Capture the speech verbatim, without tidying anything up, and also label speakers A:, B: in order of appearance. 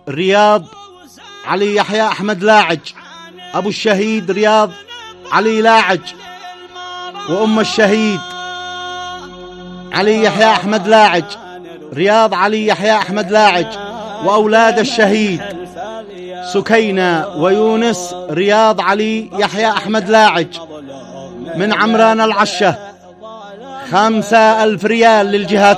A: رياض علي يحيى أحمد لاعج. أبو الشهيد رياض علي لاعج، وأم الشهيد علي يحيى أحمد لاعج، رياض علي يحيى أحمد لاعج. وأولاد الشهيد سكينة ويونس رياض علي يحيى أحمد لاعج. من عمران العشة خمسة ألف ريال للجهات